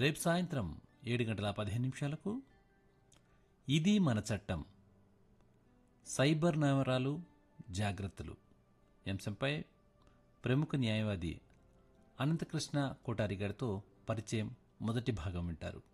రేపు సాయంత్రం 7:15 ఇది మన చట్టం, సైబర్ నేరాలు జాగ్రత్తలు అంశంపై ప్రముఖ న్యాయవాది అనంతకృష్ణ కోటారి గారితో పరిచయం మొదటి భాగం వింటారు.